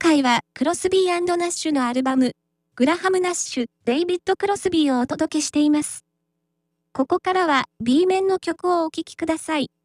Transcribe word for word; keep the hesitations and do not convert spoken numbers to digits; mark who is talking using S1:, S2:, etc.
S1: 回はクロスビー&ナッシュのアルバム、グラハム・ナッシュ、デイビッド・クロスビーをお届けしています。ここからは B 面の曲をお聴きください。